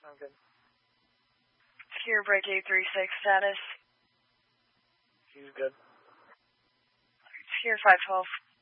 I'm good. Secure break 836 status. She's good. Secure 512.